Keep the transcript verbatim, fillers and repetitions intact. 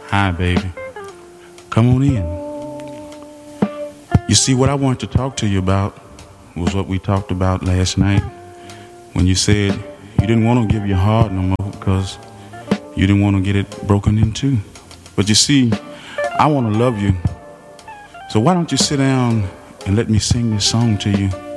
Hi, baby. Come on in. You see, what I wanted to talk to you about was what we talked about last night when you said you didn't want to give your heart no more because you didn't want to get it broken in two. But you see, I want to love you. So why don't you sit down and let me sing this song to you?